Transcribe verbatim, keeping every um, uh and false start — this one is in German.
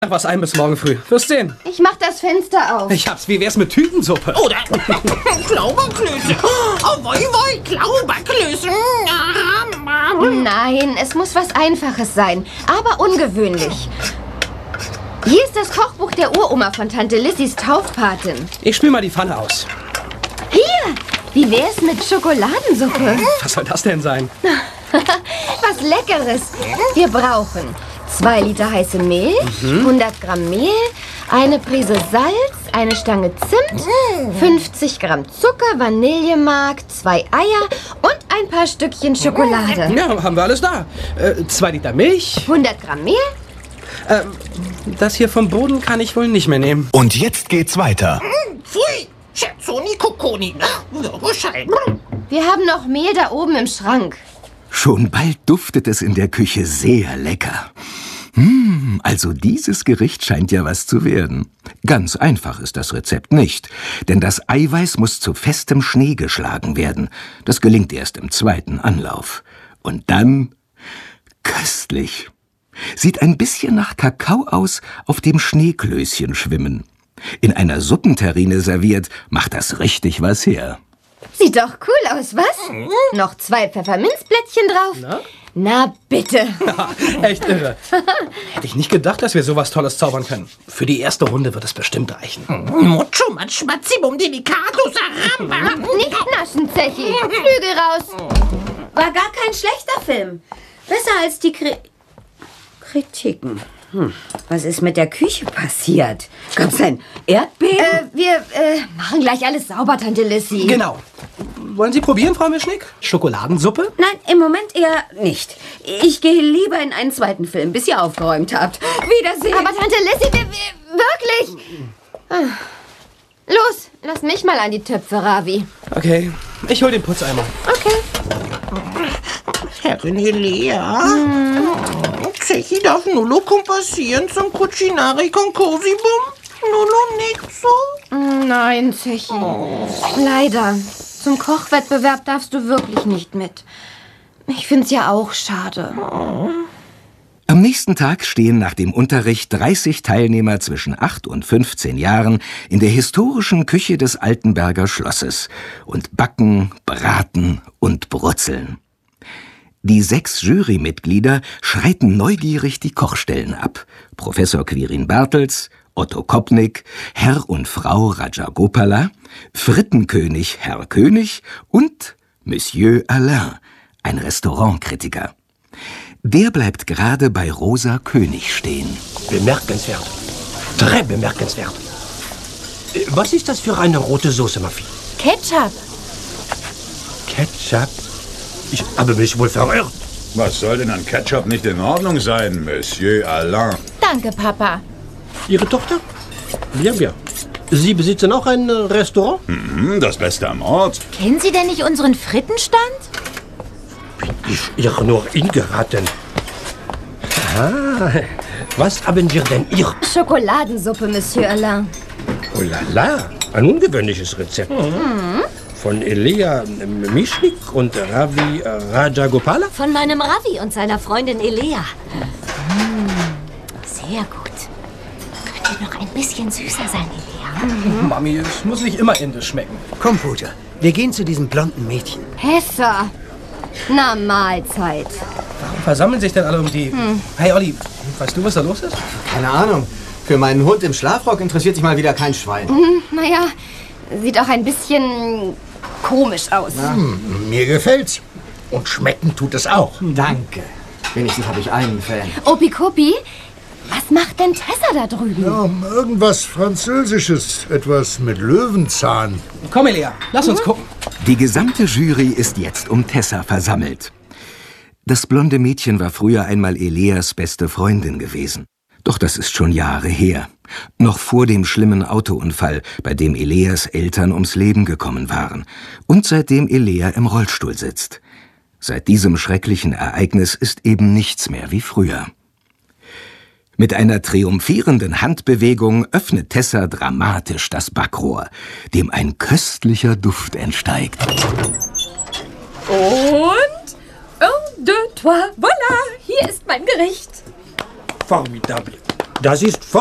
was ein bis morgen früh. Wirst sehen. Ich mach das Fenster auf. Ich hab's. Wie wär's mit Tütensuppe? Oder Klauberklöße. Oh, woi, woi, Klauberklöße. Nein, es muss was Einfaches sein, aber ungewöhnlich. Hier ist das Kochbuch der Uroma von Tante Lissys Taufpatin. Ich spül mal die Pfanne aus. Hier, wie wär's mit Schokoladensuppe? Was soll das denn sein? Was Leckeres. Wir brauchen zwei Liter heiße Milch, mhm. hundert Gramm Mehl, eine Prise Salz, eine Stange Zimt, fünfzig Gramm Zucker, Vanillemark, zwei Eier und ein paar Stückchen Schokolade. Ja, haben wir alles da. Äh, zwei Liter Milch. hundert Gramm Mehl. Äh, das hier vom Boden kann ich wohl nicht mehr nehmen. Und jetzt geht's weiter. Pfui, Scherzoni, Kokoni. Wir haben noch Mehl da oben im Schrank. Schon bald duftet es in der Küche sehr lecker. Hm, also dieses Gericht scheint ja was zu werden. Ganz einfach ist das Rezept nicht, denn das Eiweiß muss zu festem Schnee geschlagen werden. Das gelingt erst im zweiten Anlauf. Und dann köstlich. Sieht ein bisschen nach Kakao aus, auf dem Schneeklößchen schwimmen. In einer Suppenterrine serviert, macht das richtig was her. Sieht doch cool aus, was? Mhm. Noch zwei Pfefferminzblättchen drauf. Na? Na, bitte. Echt irre. Hätte ich nicht gedacht, dass wir sowas Tolles zaubern können. Für die erste Runde wird es bestimmt reichen. Mucho matschmatzibum delicato saramba. Nicht naschen, Zechi. Flügel raus. War gar kein schlechter Film. Besser als die Kri Kritiken. Hm. Was ist mit der Küche passiert? Gab's ein Erdbeben? Äh, wir äh, machen gleich alles sauber, Tante Lissy. Genau. Wollen Sie probieren, Frau Mischnick? Schokoladensuppe? Nein, im Moment eher nicht. Ich gehe lieber in einen zweiten Film, bis ihr aufgeräumt habt. Wiedersehen. Aber Tante Lissy, wir, wir, wirklich. Ah. Los, lass mich mal an die Töpfe, Ravi. Okay, ich hol den Putzeimer. Okay. Herrin Helea, hm. Zechi darf Nullo compassieren zum Cucinari con Cosibum? Nullo nicht so? Nein, Zechi. Oh. Leider. Zum Kochwettbewerb darfst du wirklich nicht mit. Ich find's ja auch schade. Oh. Am nächsten Tag stehen nach dem Unterricht dreißig Teilnehmer zwischen acht und fünfzehn Jahren in der historischen Küche des Altenberger Schlosses und backen, braten und brutzeln. Die sechs Jurymitglieder schreiten neugierig die Kochstellen ab. Professor Quirin Bartels, Otto Kopnick, Herr und Frau Rajagopala, Frittenkönig Herr König und Monsieur Alain, ein Restaurantkritiker. Der bleibt gerade bei Rosa König stehen. Bemerkenswert. Très bemerkenswert. Was ist das für eine rote Soße, Maffi? Ketchup. Ketchup? Ich habe mich wohl verirrt. Was soll denn an Ketchup nicht in Ordnung sein, Monsieur Alain? Danke, Papa. Ihre Tochter? Bien, bien. Sie besitzen auch ein Restaurant? Mhm, das Beste am Ort. Kennen Sie denn nicht unseren Frittenstand? Bin ich ihr nur ingeraten? Ah, was haben wir denn hier? Schokoladensuppe, Monsieur Alain. Oh la la, ein ungewöhnliches Rezept. Mhm. Von Elea Mischnik und Ravi Rajagopala? Von meinem Ravi und seiner Freundin Elea. Mmh, sehr gut. Könnte noch ein bisschen süßer sein, Elea. Mhm. Mami, es muss nicht immer indisch schmecken. Komm, Pooja, wir gehen zu diesem blonden Mädchen. Hessa. Na, Mahlzeit. Warum versammeln sich denn alle um die... Hm. Hey, Olli, weißt du, was da los ist? Keine Ahnung. Für meinen Hund im Schlafrock interessiert sich mal wieder kein Schwein. Hm, naja, sieht auch ein bisschen komisch aus. Hm, mir gefällt's. Und schmecken tut es auch. Danke. Wenigstens habe ich einen Fan. Opikopi, was macht denn Tessa da drüben? Ja, irgendwas Französisches. Etwas mit Löwenzahn. Komm, Elea, lass uns gucken. Die gesamte Jury ist jetzt um Tessa versammelt. Das blonde Mädchen war früher einmal Eleas beste Freundin gewesen. Doch das ist schon Jahre her. Noch vor dem schlimmen Autounfall, bei dem Eleas Eltern ums Leben gekommen waren. Und seitdem Elea im Rollstuhl sitzt. Seit diesem schrecklichen Ereignis ist eben nichts mehr wie früher. Mit einer triumphierenden Handbewegung öffnet Tessa dramatisch das Backrohr, dem ein köstlicher Duft entsteigt. Und? Un, deux, trois, voilà! Hier ist mein Gericht. Formidable. Das ist